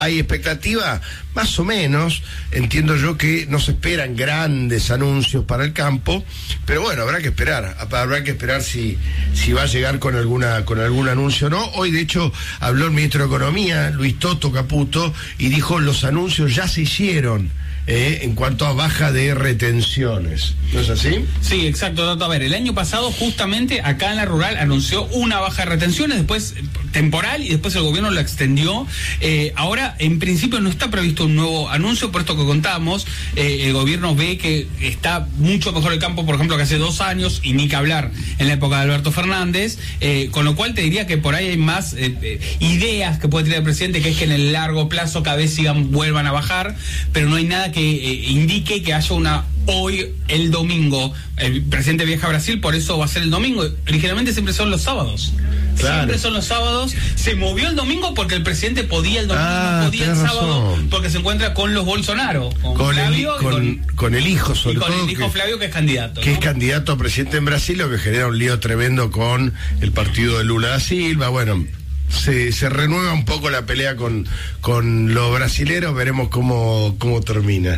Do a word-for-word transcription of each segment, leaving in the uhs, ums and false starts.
¿Hay expectativa? Más o menos. Entiendo yo que no se esperan grandes anuncios para el campo, pero bueno, habrá que esperar. Habrá que esperar si, si va a llegar con alguna con algún anuncio o no. Hoy, de hecho, habló el ministro de Economía, Luis Toto Caputo, y dijo los anuncios ya se hicieron. Eh, en cuanto a baja de retenciones, ¿no es así? Sí, exacto, Tato. A ver, el año pasado justamente acá en la rural anunció una baja de retenciones, después temporal, y después el gobierno la extendió. Eh, ahora, en principio, no está previsto un nuevo anuncio, por esto que contábamos. Eh, el gobierno ve que está mucho mejor el campo, por ejemplo, que hace dos años, y ni que hablar en la época de Alberto Fernández, eh, con lo cual te diría que por ahí hay más eh, eh, ideas que puede tener el presidente, que es que en el largo plazo cada vez sigan, vuelvan a bajar, pero no hay nada que eh, indique que haya una hoy, el domingo. El presidente viaja a Brasil, por eso va a ser el domingo. Originalmente siempre son los sábados. Claro. Siempre son los sábados. Se movió el domingo porque el presidente podía el domingo, ah, no podía el sábado, razón. Porque se encuentra con los Bolsonaro, con, con Flavio el, con, con, con el hijo, sobre y con todo, el hijo que, Flavio, que es candidato. Que ¿no? es candidato a presidente en Brasil, lo que genera un lío tremendo con el partido de Lula da Silva. Bueno, Se, se renueva un poco la pelea con, con los brasileros, veremos cómo, cómo termina.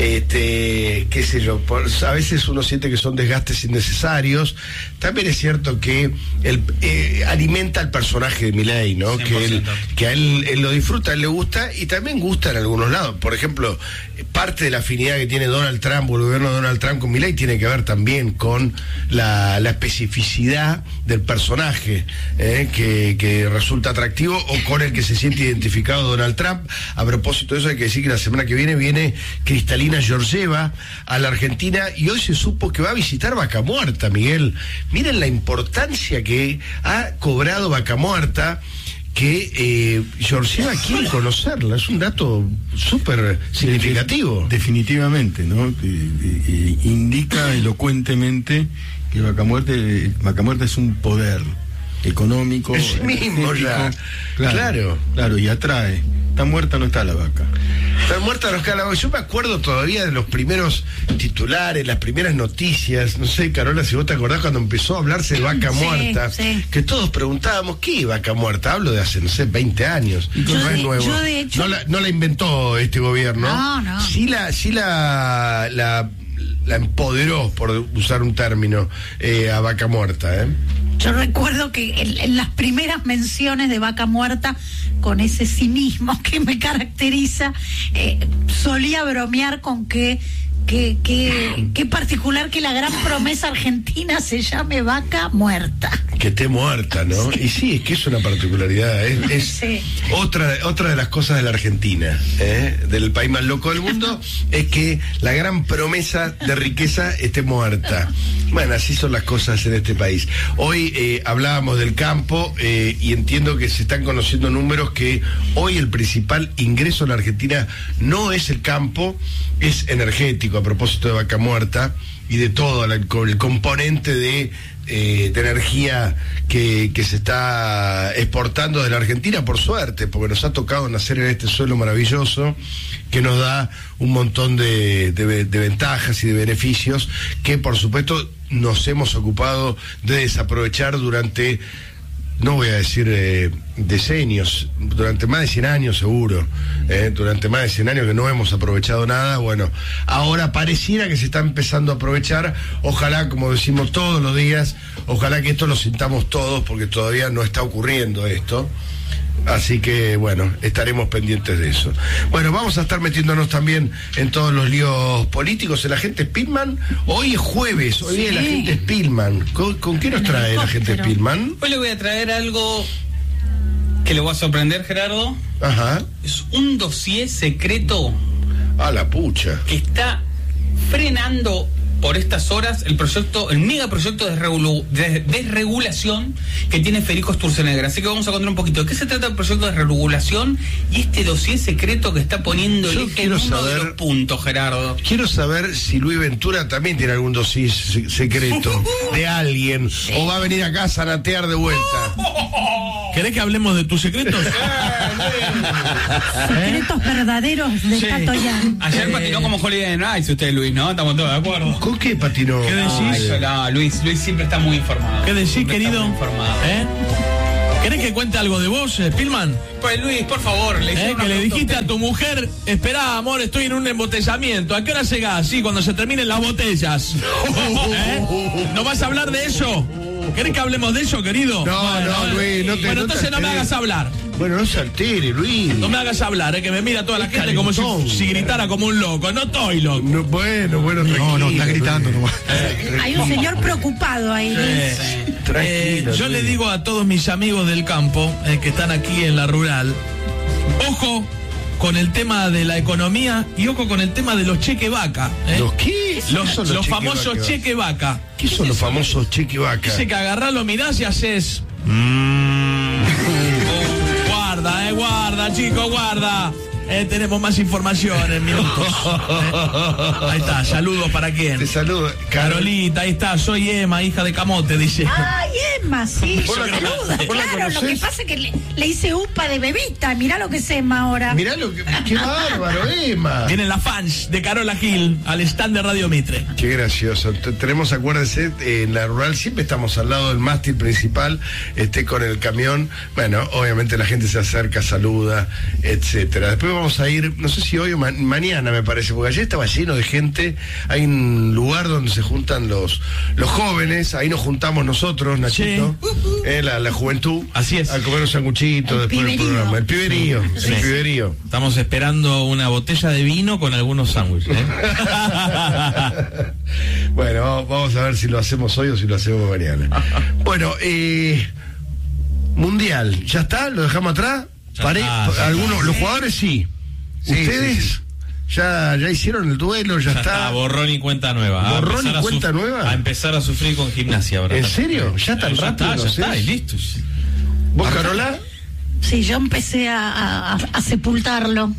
Este, qué sé yo, por, a veces uno siente que son desgastes innecesarios. También es cierto que él, eh, alimenta al personaje de Milei, ¿no? Que, él, que a él, él lo disfruta, a él le gusta, y también gusta en algunos lados. Por ejemplo, parte de la afinidad que tiene Donald Trump, o el gobierno de Donald Trump con Milei, tiene que ver también con la, la especificidad del personaje, eh, que, que resulta atractivo, o con el que se siente identificado Donald Trump. A propósito de eso, hay que decir que la semana que viene viene Cristalina Georgieva a la Argentina, y hoy se supo que va a visitar Vaca Muerta, Miguel. Miren la importancia que ha cobrado Vaca Muerta, que eh, Georgieva quiere conocerla. Es un dato súper significativo. Definitivamente, ¿no? Eh, eh, indica elocuentemente que Vaca Muerta, Vaca Muerta es un poder económico, es mismo ya. Claro, claro, claro, y atrae. Está muerta, no está la vaca. Está muerta, no está la vaca. Yo me acuerdo todavía de los primeros titulares, las primeras noticias. No sé, Carola, si vos te acordás cuando empezó a hablarse de vaca sí, muerta, sí. Que todos preguntábamos, ¿qué vaca muerta? Hablo de hace, no sé, veinte años. Yo no de, es nuevo. Yo de hecho... no, la, no la inventó este gobierno. No, no. Sí la, sí la, la, la empoderó, por usar un término, eh, a Vaca Muerta, ¿eh? Yo recuerdo que en, en las primeras menciones de Vaca Muerta, con ese cinismo que me caracteriza, eh, solía bromear con que Qué, qué, qué particular que la gran promesa argentina se llame Vaca Muerta. Que esté muerta, ¿no? Sí. Y sí, es que es una particularidad, es, es sí. otra, otra de las cosas de la Argentina, ¿eh? Del país más loco del mundo, es que la gran promesa de riqueza esté muerta. Bueno, así son las cosas en este país. Hoy eh, hablábamos del campo, eh, y entiendo que se están conociendo números que hoy el principal ingreso en la Argentina no es el campo, es energético. A propósito de Vaca Muerta y de todo el, el componente de, eh, de energía que, que se está exportando de la Argentina, por suerte, porque nos ha tocado nacer en este suelo maravilloso que nos da un montón de, de, de ventajas y de beneficios que, por supuesto, nos hemos ocupado de desaprovechar durante, no voy a decir eh, decenios, durante más de cien años seguro, eh, durante más de cien años que no hemos aprovechado nada. Bueno, ahora pareciera que se está empezando a aprovechar. Ojalá, como decimos todos los días, ojalá que esto lo sintamos todos, porque todavía no está ocurriendo esto. Así que, bueno, estaremos pendientes de eso. Bueno, vamos a estar metiéndonos también en todos los líos políticos. El agente Spillman, hoy es jueves, hoy sí. Es el agente Spillman. ¿Con, ¿Con qué nos trae el agente Spillman? Hoy le voy a traer algo que le va a sorprender, Gerardo. Ajá. Es un dossier secreto. A la pucha. Que está frenando por estas horas el proyecto, el megaproyecto de desregula, de desregulación que tiene Federico Sturzenegger. Así que vamos a contar un poquito de qué se trata el proyecto de desregulación y este dossier secreto que está poniendo el eje en uno saber, de los puntos, Gerardo. Quiero saber si Luis Ventura también tiene algún dossier secreto de alguien, sí. O va a venir acá a zanatear de vuelta. ¿Querés que hablemos de tus secretos? Secretos verdaderos de sí. Tato Yan. Ayer eh... patinó como Holiday Nights usted, Luis, ¿no? Estamos todos de acuerdo. ¿Con qué patinó? ¿Qué decís? No, no, Luis, Luis siempre está muy informado. ¿Qué decís, querido? Está muy informado. ¿Eh? ¿Querés que cuente algo de vos, eh, Pilman? Pues Luis, por favor, le ¿Eh? Que le dijiste a tu mujer, esperá, amor, estoy en un embotellamiento. ¿A qué hora llegás? Sí, cuando se terminen las botellas. ¿Eh? ¿No vas a hablar de eso? ¿Querés que hablemos de eso, querido? No, bueno, no, Luis, no te Bueno, no te entonces no me alteres. hagas hablar. Bueno, no se altere, Luis. No me hagas hablar, eh, que me mira toda la Es gente como si, calentón. si gritara como un loco. No estoy loco. No, bueno, bueno, No, no, está tranquilo, gritando Luis. nomás. Hay un señor preocupado ahí. Eh, Tranquilo, eh, yo Luis. le digo a todos mis amigos del campo eh, que están aquí en la rural, ojo con el tema de la economía y ojo con el tema de los cheque vaca. ¿eh? ¿Los qué? Los, ¿Qué son los cheque famosos vaca? cheque vaca. ¿Qué son los famosos cheque vaca? Dice que agarrás, lo mirás y haces. Guarda, eh, guarda, chicos, guarda. Eh, tenemos más información en minutos. Eh, Ahí está, saludos para quién. Te saludo. Carolita, ahí está, soy Emma, hija de Camote, dice. Ay, Emma, sí, ¿Vos la saluda. conocés? ¿Vos la Claro, lo que conocés? pasa es que le, le hice upa de bebita. Mirá lo que es Emma ahora. Mirá lo que. ¡Qué bárbaro, Emma! Vienen las fans de Carola Gil al stand de Radio Mitre. Qué gracioso. T- Tenemos, acuérdense, eh, en la rural siempre estamos al lado del mástil principal, este, con el camión. Bueno, obviamente la gente se acerca, saluda, etcétera. Después vamos a ir, no sé si hoy o ma- mañana me parece, porque ayer estaba lleno de gente. Hay un lugar donde se juntan los, los jóvenes, ahí nos juntamos nosotros, Nachito, eh, la, la juventud. Así es. A comer un sanguchito El después del piberío. programa. El piberío, Sí. el piberío. Estamos esperando una botella de vino con algunos sándwiches. ¿eh? Bueno, vamos- vamos a ver si lo hacemos hoy o si lo hacemos mañana. Bueno, eh, Mundial, ¿ya está? ¿Lo dejamos atrás? Ya Pare- está, ya algunos, está. los jugadores sí. Sí, ¿Ustedes? sí, sí. Ya, ya hicieron el duelo, ya, Ya está. está, borrón y cuenta nueva. A ¿Borrón empezar y a cuenta suf- nueva? A empezar a sufrir con gimnasia ahora. ¿En serio? ¿Ya tan Ya rápido está, lo ya está, haces? y listo. ¿Vos, Carola? Sí, yo empecé a, a- a sepultarlo.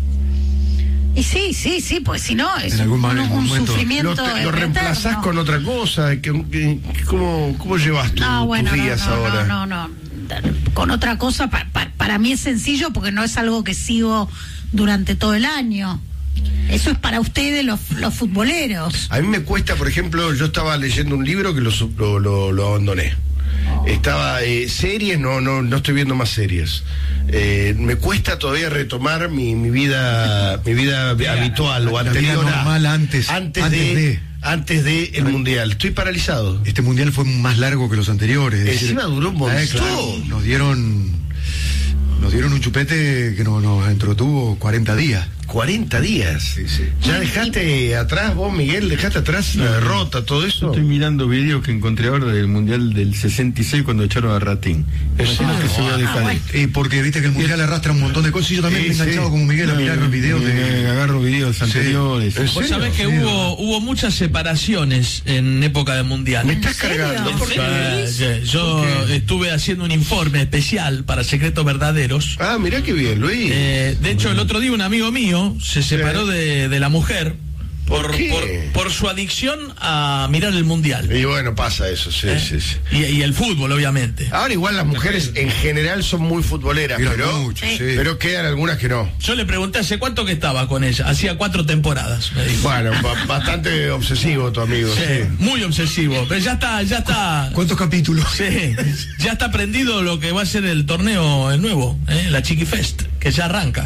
Y sí, sí, sí, pues si no es En algún un, un momento ¿Lo, sufrimiento te- lo eterno. reemplazás con otra cosa? ¿Qué- qué- ¿Cómo, cómo llevas tu- No, bueno, tus no, días no, ahora? no, no, no. Con otra cosa, pa- pa- para mí es sencillo porque no es algo que sigo durante todo el año. Eso es para ustedes, los, los futboleros. A mí me cuesta, por ejemplo, yo estaba leyendo un libro que lo, sub- lo, lo- lo abandoné. Estaba eh, series, no, no, no estoy viendo más series. Eh, me cuesta todavía retomar mi, mi vida, mi vida habitual o la anterior vida a- normal antes- antes, antes de, de. antes de el mundial. Estoy paralizado. Este mundial fue más largo que los anteriores. es decir, Encima duró un montón. eh, claro, nos dieron nos dieron un chupete que nos, nos entretuvo cuarenta días. cuarenta días. Sí, sí. ¿Ya dejaste atrás, vos, Miguel, dejaste atrás la derrota, todo eso? Estoy mirando videos que encontré ahora del mundial del sesenta y seis cuando echaron a Ratín. Imagino que se voy a dejar. bueno. Eh, porque viste que el mundial arrastra un montón de cosas y yo también Sí, me he enganchado sí. como Miguel a mirar videos de. agarro videos anteriores. ¿En Vos serio? sabés que Sí, hubo, hubo muchas separaciones en época de mundial. Me estás serio? cargando. ¿Por qué? Eh, Yo estuve haciendo un informe especial para Secretos Verdaderos. Ah, mirá qué bien, Luis. Eh, de hecho, el otro día un amigo mío se separó de, de la mujer por, ¿Por qué? por, por su adicción a mirar el mundial. Y bueno, pasa eso, sí, ¿eh? sí, sí. Y, y el fútbol, obviamente. Ahora igual las mujeres en general son muy futboleras, Miran pero, mucho, Sí. sí. pero quedan algunas que no. Yo le pregunté hace cuánto que estaba con ella. Hacía cuatro temporadas, me dijo. Bueno, ba- bastante obsesivo tu amigo. Sí, Sí. muy obsesivo. Pero ya está, ya está. ¿Cuántos capítulos? Sí, ya está aprendido lo que va a ser el torneo el nuevo, ¿eh? La Chiqui Fest, que ya arranca.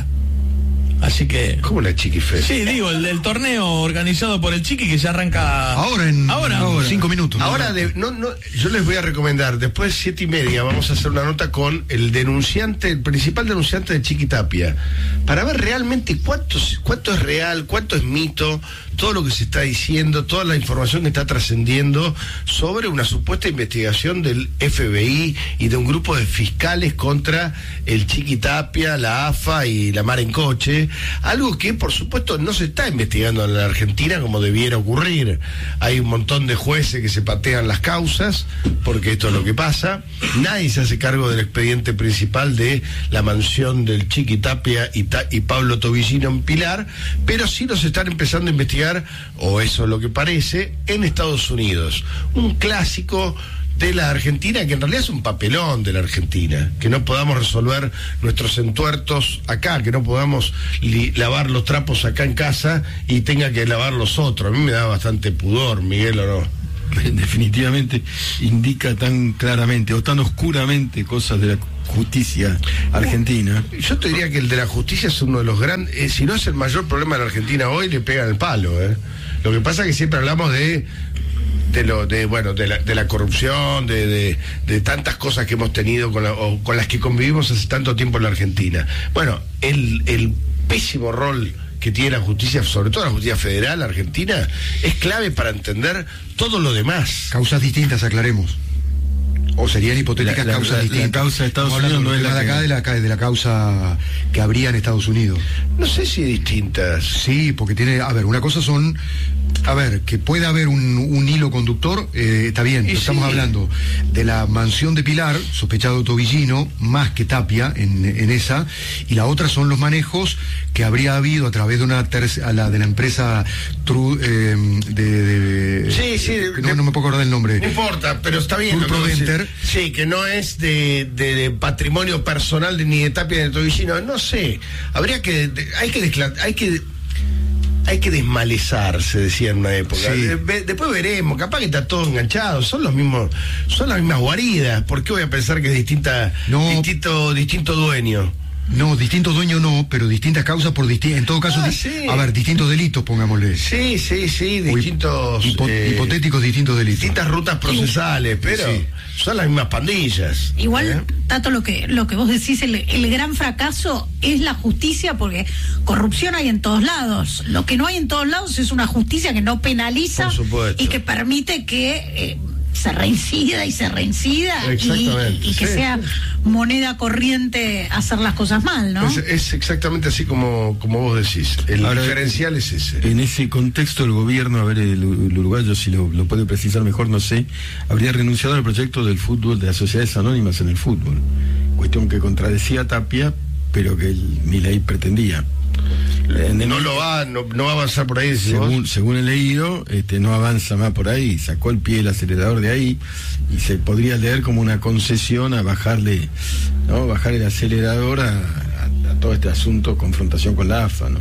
Así que. ¿Cómo la chiquife? Sí, digo, el, el torneo organizado por el Chiqui que ya arranca. Ahora en Ahora. en cinco minutos. Ahora, de- no, no, yo les voy a recomendar, después de siete y media vamos a hacer una nota con el denunciante, el principal denunciante de Chiquitapia, para ver realmente cuánto, cuánto es real, cuánto es mito, todo lo que se está diciendo, toda la información que está trascendiendo sobre una supuesta investigación del F B I y de un grupo de fiscales contra el Chiquitapia, la A F A y la Mar en Coche, algo que por supuesto no se está investigando en la Argentina como debiera ocurrir. Hay un montón de jueces que se patean las causas, porque esto es lo que pasa. Nadie se hace cargo del expediente principal de la mansión del Chiquitapia y, Ta- y Pablo Tobillino en Pilar, pero sí los están empezando a investigar, o eso es lo que parece, en Estados Unidos. Un clásico de la Argentina, que en realidad es un papelón de la Argentina, que no podamos resolver nuestros entuertos acá, que no podamos li- lavar los trapos acá en casa y tenga que lavar los otros. A mí me da bastante pudor, Miguel, ¿o no? definitivamente indica tan claramente o tan oscuramente cosas de la justicia argentina. Yo te diría que el de la justicia es uno de los grandes, eh, si no es el mayor problema de la Argentina hoy, le pegan el palo, ¿eh? Lo que pasa es que siempre hablamos de de lo de bueno de la, de la corrupción, de, de, de tantas cosas que hemos tenido con, la, o con las que convivimos hace tanto tiempo en la Argentina. Bueno, el, el pésimo rol que tiene la justicia, sobre todo la justicia federal argentina, es clave para entender todo lo demás. Causas distintas, aclaremos. O serían hipotéticas La- la- causas la- la distintas. causa de Estados Estamos hablando Unidos no es la de que- acá de la, ca- de la causa que habría en Estados Unidos. No sé si distintas. Sí, porque tiene, a ver, una cosa son, a ver, que pueda haber un, un hilo conductor, eh, está bien, Y pero estamos sí. hablando de la mansión de Pilar, sospechado Tobillino, más que Tapia en, en esa, y la otra son los manejos que habría habido a través de una terc- a la de la empresa Tru, eh, de, de- Sí, sí, no, de- no me puedo acordar el nombre. No importa, pero está bien. Tour lo que vos Proventer. decís. Sí, que no es de, de- de patrimonio personal de, ni de Tapia ni de Tobillino. No sé. Habría que. de- hay que descla- hay que. Hay que desmalezar, se decía en una época. Sí. De- ve- después veremos, capaz que está todo enganchado, son los mismos, son las mismas guaridas. ¿Por qué voy a pensar que es distinta, No. distinto, distinto dueño? No, distintos dueños no, pero distintas causas por distintos, en todo caso, Ah, di- sí. a ver, distintos delitos, pongámosle. Sí, sí, sí, O hip- distintos. hipo- eh, hipotéticos distintos delitos. distintas rutas procesales, pero Sí. son las mismas pandillas. Igual, ¿eh? Tato, lo que, lo que vos decís, el, el gran fracaso es la justicia, porque corrupción hay en todos lados. Lo que no hay en todos lados es una justicia que no penaliza Por supuesto. y que permite que eh, se reincida y se reincida y, Exactamente, y que sí. sea moneda corriente hacer las cosas mal, ¿no? Es, es exactamente así como, como vos decís. El Ahora, diferencial es ese. En ese contexto, el gobierno, a ver, el, el uruguayo, si lo, lo puede precisar mejor, no sé, habría renunciado al proyecto del fútbol, de las sociedades anónimas en el fútbol. Cuestión que contradecía a Tapia, pero que el Milei pretendía. En el- No lo va, no, no va a avanzar por ahí, decís vos. según, según he leído, este, no avanza más por ahí, sacó el pie del acelerador de ahí y se podría leer como una concesión a bajarle, ¿no? Bajar el acelerador a, a- a todo este asunto, confrontación con la A F A, ¿no?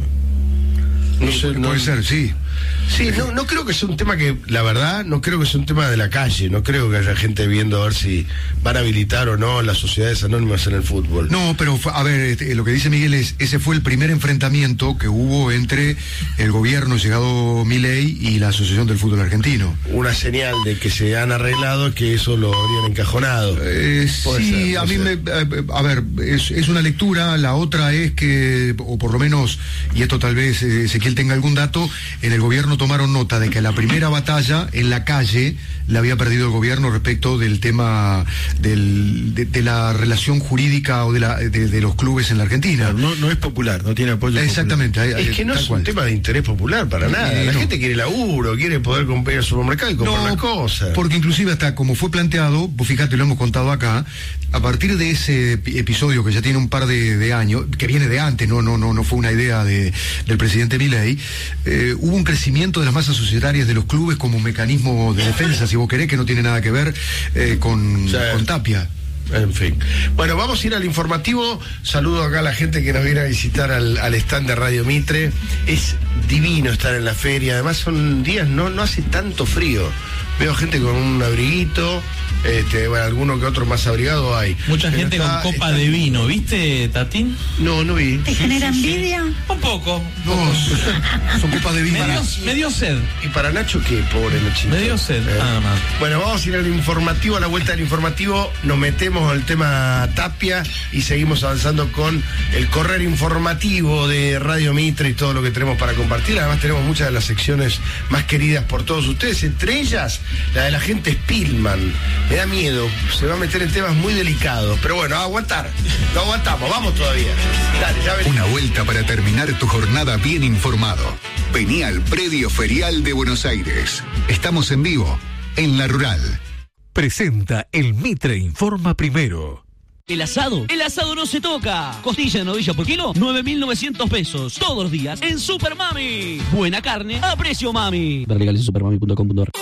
No sé, no- Puede ser, sí. Sí, no, no creo que sea un tema que, la verdad, no creo que sea un tema de la calle. No creo que haya gente viendo a ver si van a habilitar o no las sociedades anónimas en el fútbol. No, pero fue- a ver, este, lo que dice Miguel es, ese fue el primer enfrentamiento que hubo entre el gobierno llegado Milei y la Asociación del Fútbol Argentino. Una señal de que se han arreglado es que eso lo habrían encajonado. Eh, Puede sí, ser, a puede mí me, ser. eh, a ver, es, es una lectura, la otra es que, o por lo menos, y esto tal vez eh, Ezequiel tenga algún dato, en el gobierno tomaron nota de que la primera batalla en la calle la había perdido el gobierno respecto del tema del, de, de la relación jurídica o de, la, de, de los clubes en la Argentina. Claro, no, no es popular, no tiene apoyo Exactamente. hay- hay- Es que no tal es cual. un tema de interés popular para nada. Eh, La no. gente quiere laburo, quiere poder comprar al supermercado y comprar No, las cosas. porque inclusive hasta como fue planteado, vos fíjate, lo hemos contado acá, a partir de ese epi- episodio que ya tiene un par de, de años, que viene de antes, no, no, no, no fue una idea de, del presidente Milei, eh, hubo un crecimiento de las masas societarias de los clubes como un mecanismo de defensa, si vos querés, que no tiene nada que ver eh, con, Sí. con Tapia. En fin. Bueno, vamos a ir al informativo. Saludo acá a la gente que nos viene a visitar al, al stand de Radio Mitre. Es divino estar en la feria. Además son días, no, no hace tanto frío. Veo gente con un abriguito, este, bueno, alguno que otro más abrigado hay. Mucha Pero gente está- con copa está- de vino, ¿viste, Tatín? No, no vi. ¿Te genera envidia? Un poco. No, son copas de vino. Me dio, me dio sed. ¿Y para Nacho qué? Pobre Nachito. Me dio sed, Eh. nada más. Bueno, vamos a ir al informativo, a la vuelta del informativo, nos metemos al tema Tapia y seguimos avanzando con el correr informativo de Radio Mitre y todo lo que tenemos para compartir. Además tenemos muchas de las secciones más queridas por todos ustedes, entre ellas la de la gente Spillman. Me da miedo, se va a meter en temas muy delicados, pero bueno, a aguantar, lo aguantamos, vamos todavía. Dale, ya venimos. Una vuelta para terminar tu jornada bien informado. Vení al Predio Ferial de Buenos Aires. Estamos en vivo, en La Rural. Presenta el Mitre Informa Primero. El asado, el asado no se toca. Costilla de novilla por kilo, nueve mil novecientos pesos. Todos los días en Super Mami. Buena carne a precio mami. Ver legales en supermami punto com punto ar.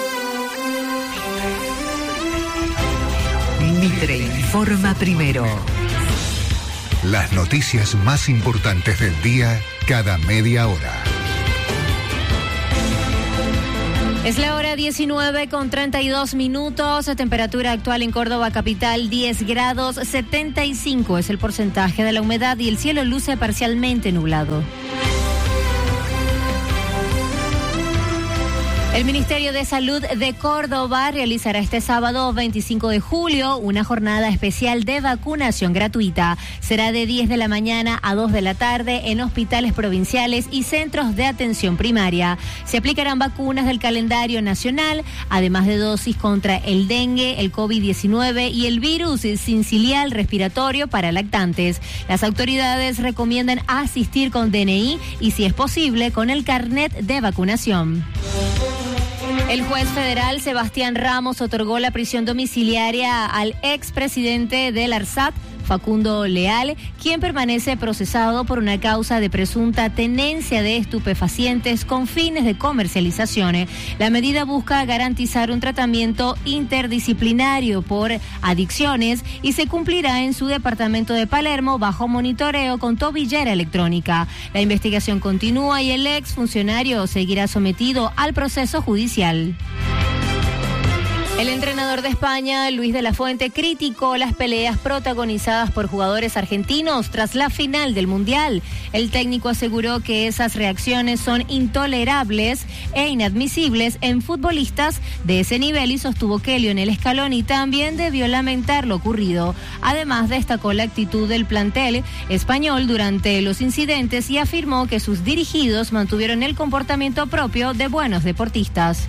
Mitre Informa Primero. Las noticias más importantes del día cada media hora. Es la hora diecinueve con treinta y dos minutos, temperatura actual en Córdoba capital diez grados, setenta y cinco es el porcentaje de la humedad y el cielo luce parcialmente nublado. El Ministerio de Salud de Córdoba realizará este sábado veinticinco de julio una jornada especial de vacunación gratuita. Será de diez de la mañana a dos de la tarde en hospitales provinciales y centros de atención primaria. Se aplicarán vacunas del calendario nacional, además de dosis contra el dengue, el COVID diecinueve y el virus sincicial respiratorio para lactantes. Las autoridades recomiendan asistir con D N I y, si es posible, con el carnet de vacunación. El juez federal Sebastián Ramos otorgó la prisión domiciliaria al expresidente del ARSAT, Facundo Leal, quien permanece procesado por una causa de presunta tenencia de estupefacientes con fines de comercialización. La medida busca garantizar un tratamiento interdisciplinario por adicciones y se cumplirá en su departamento de Palermo bajo monitoreo con tobillera electrónica. La investigación continúa y el exfuncionario seguirá sometido al proceso judicial. El entrenador de España, Luis de la Fuente, criticó las peleas protagonizadas por jugadores argentinos tras la final del Mundial. El técnico aseguró que esas reacciones son intolerables e inadmisibles en futbolistas de ese nivel y sostuvo que Lionel Scaloni también debió lamentar lo ocurrido. Además, destacó la actitud del plantel español durante los incidentes y afirmó que sus dirigidos mantuvieron el comportamiento propio de buenos deportistas.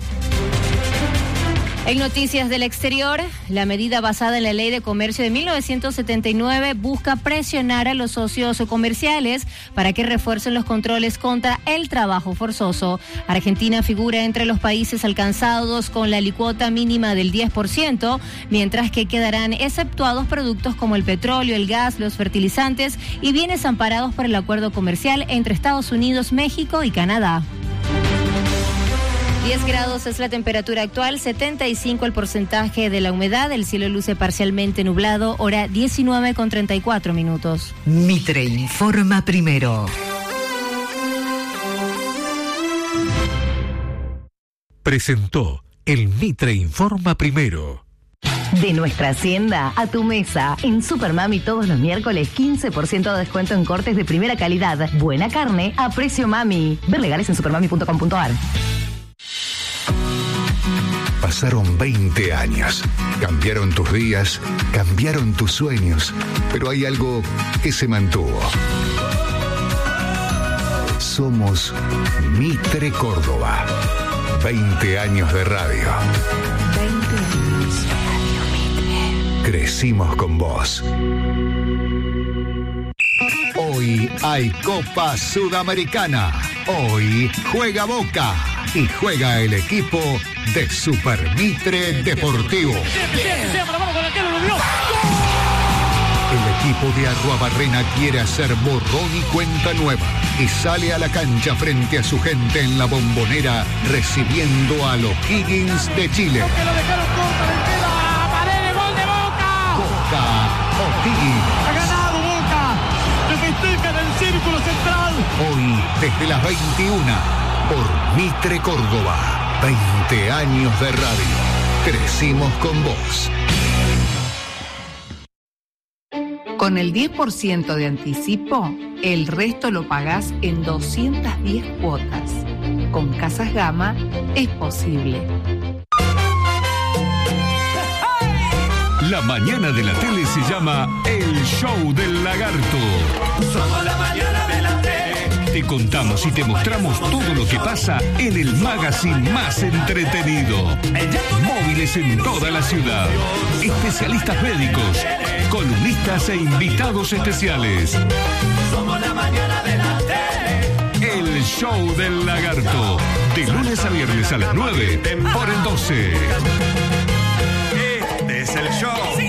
En noticias del exterior, la medida basada en la Ley de Comercio de mil novecientos setenta y nueve busca presionar a los socios comerciales para que refuercen los controles contra el trabajo forzoso. Argentina figura entre los países alcanzados con la alicuota mínima del diez por ciento, mientras que quedarán exceptuados productos como el petróleo, el gas, los fertilizantes y bienes amparados por el acuerdo comercial entre Estados Unidos, México y Canadá. diez grados es la temperatura actual, setenta y cinco el porcentaje de la humedad, el cielo luce parcialmente nublado, hora diecinueve con treinta y cuatro minutos. Mitre informa primero. Presentó el Mitre informa primero. De nuestra hacienda a tu mesa. En Supermami todos los miércoles quince por ciento de descuento en cortes de primera calidad. Buena carne a precio mami. Ver legales en supermami punto com punto ar. Pasaron veinte años, cambiaron tus días, cambiaron tus sueños, pero hay algo que se mantuvo. Somos Mitre Córdoba. veinte años de radio. veinte años de Radio Mitre. Crecimos con vos. Hoy hay Copa Sudamericana. Hoy juega Boca y juega el equipo de Super Mitre Deportivo. El equipo de Arruabarrena quiere hacer borrón y cuenta nueva y sale a la cancha frente a su gente en la Bombonera recibiendo a los Higgins de Chile. Boca O'Higgins. Ha ganado Boca. Se festeja en el círculo central. Hoy desde las veintiuna por Mitre Córdoba. veinte años de radio. Crecimos con vos. Con el diez por ciento de anticipo, el resto lo pagás en doscientas diez cuotas. Con Casas Gama es posible. La mañana de la tele se llama El Show del Lagarto. Somos la mañana de la tele. Te contamos y te mostramos todo lo que pasa en el magazine más entretenido. Móviles en toda la ciudad. Especialistas médicos, columnistas e invitados especiales. Somos la mañana de la tele. El Show del Lagarto. De lunes a viernes a las nueve por el doce. Este es el show.